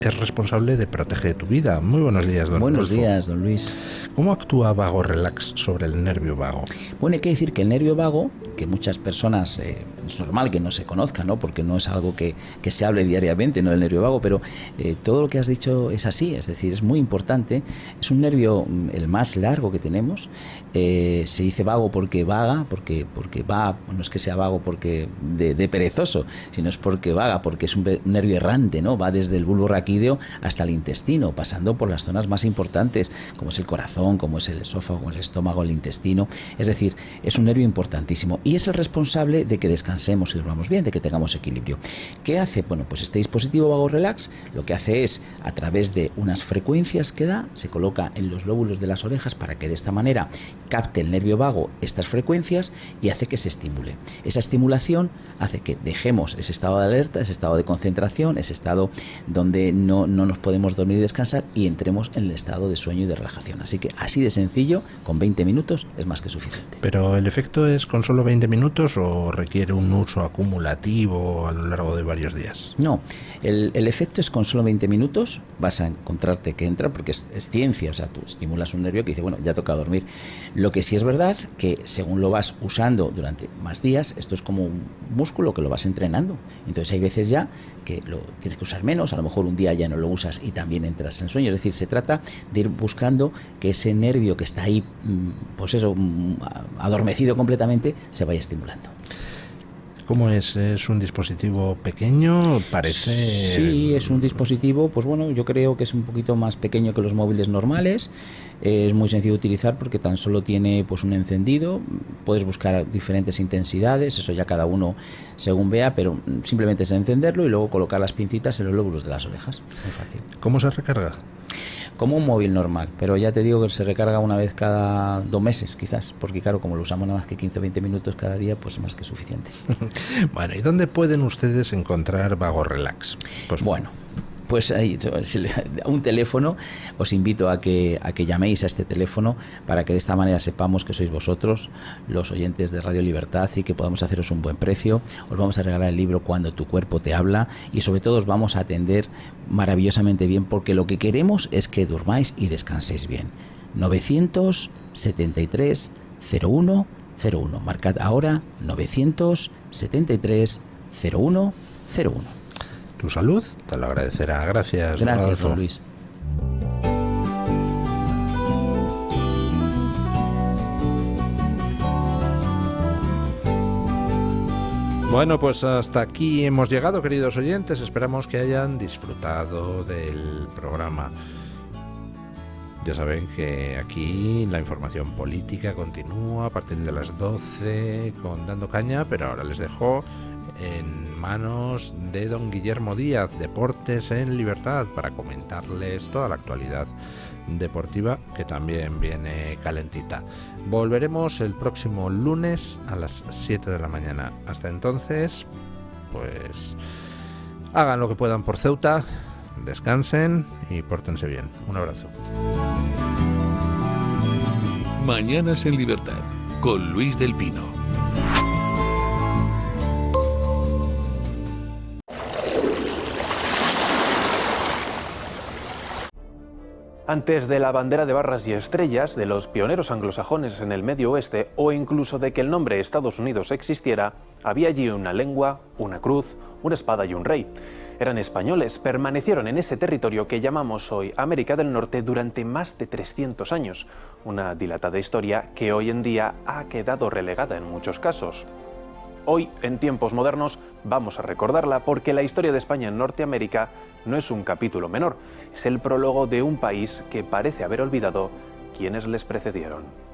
es responsable de Protege tu Vida. Muy buenos días, don Buenos Rodolfo. días, don Luis. ¿Cómo actúa Vago Relax sobre el nervio vago? Bueno, hay que decir que el nervio vago, que muchas personas, es normal que no se conozca, ¿no? Porque no es algo que se hable diariamente, ¿no? Del nervio vago, pero todo lo que has dicho es así, es decir, es muy importante. Es un nervio el más largo que tenemos. Se dice vago porque vaga, porque va, no es que sea vago porque de perezoso, sino es porque vaga, porque es un nervio errante, ¿no? Va desde el bulbo raquídeo hasta el intestino, pasando por las zonas más importantes, como es el corazón, como es el esófago, como es el estómago, el intestino. Es decir, es un nervio importantísimo y es el responsable de que descansemos y durmamos bien, de que tengamos equilibrio. ¿Qué hace? Bueno, pues este dispositivo Vago Relax lo que hace es, a través de unas frecuencias que da, se coloca en los lóbulos de las orejas para que de esta manera capte el nervio vago estas frecuencias y hace que se estimule. Esa estimulación hace que dejemos ese estado de alerta, ese estado de concentración, ese estado donde no nos podemos dormir y descansar y entremos en el estado de sueño y de relajación. Así que así de sencillo, con 20 minutos es más que suficiente. ¿Pero el efecto es con solo 20 minutos o requiere un uso acumulativo a lo largo de varios días? No, el efecto es con solo 20 minutos, vas a encontrarte que entra, porque es ciencia, o sea, tú estimulas un nervio que dice, bueno, ya toca dormir. Lo que sí es verdad que según lo vas usando durante más días, esto es como un músculo que lo vas entrenando. Entonces hay veces ya que lo tienes que usar menos, a lo mejor un día ya no lo usas y también entras en sueño. Es decir, se trata de ir buscando que ese nervio que está ahí, pues eso, adormecido completamente, se vaya estimulando. ¿Cómo es? ¿Es un dispositivo pequeño? Parece... Sí, es un dispositivo, pues bueno, yo creo que es un poquito más pequeño que los móviles normales. Es muy sencillo de utilizar porque tan solo tiene pues un encendido. Puedes buscar diferentes intensidades, eso ya cada uno según vea, pero simplemente es encenderlo y luego colocar las pincitas en los lóbulos de las orejas. Muy fácil. ¿Cómo se recarga? Como un móvil normal, pero ya te digo que se recarga una vez cada 2 meses quizás, porque claro, como lo usamos nada más que 15 o 20 minutos cada día, pues es más que suficiente. Bueno, ¿y dónde pueden ustedes encontrar Vago Relax? Pues bueno, pues ahí, un teléfono, os invito a que llaméis a este teléfono para que de esta manera sepamos que sois vosotros, los oyentes de Radio Libertad, y que podamos haceros un buen precio. Os vamos a regalar el libro Cuando tu cuerpo te habla y sobre todo os vamos a atender maravillosamente bien, porque lo que queremos es que durmáis y descanséis bien. 973 01 01. Marcad ahora 973 01 01. Tu salud te lo agradecerá. Gracias, Rodolfo. Luis. Bueno, pues hasta aquí hemos llegado, queridos oyentes. Esperamos que hayan disfrutado del programa. Ya saben que aquí la información política continúa a partir de las 12 con Dando Caña, pero ahora les dejo en manos de don Guillermo Díaz, Deportes en Libertad, para comentarles toda la actualidad deportiva, que también viene calentita. Volveremos el próximo lunes a las 7 de la mañana. Hasta entonces, pues hagan lo que puedan por Ceuta, descansen y pórtense bien. Un abrazo. Mañanas en Libertad, con Luis del Pino. Antes de la bandera de barras y estrellas, de los pioneros anglosajones en el Medio Oeste o incluso de que el nombre Estados Unidos existiera, había allí una lengua, una cruz, una espada y un rey. Eran españoles, permanecieron en ese territorio que llamamos hoy América del Norte durante más de 300 años, una dilatada historia que hoy en día ha quedado relegada en muchos casos. Hoy, en tiempos modernos, vamos a recordarla porque la historia de España en Norteamérica no es un capítulo menor, es el prólogo de un país que parece haber olvidado quienes les precedieron.